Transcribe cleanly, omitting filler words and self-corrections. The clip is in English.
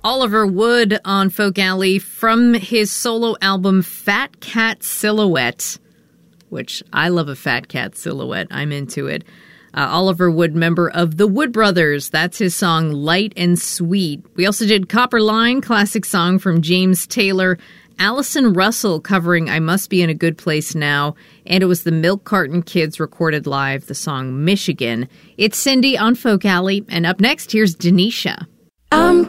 Oliver Wood on Folk Alley from his solo album Fat Cat Silhouette, which I love a Fat Cat Silhouette. I'm into it. Oliver Wood, member of the Wood Brothers. That's his song Light and Sweet. We also did Copper Line, classic song from James Taylor. Allison Russell covering I Must Be in a Good Place Now. And it was the Milk Carton Kids recorded live, the song Michigan. It's Cindy on Folk Alley. And up next, here's Denisha. I'm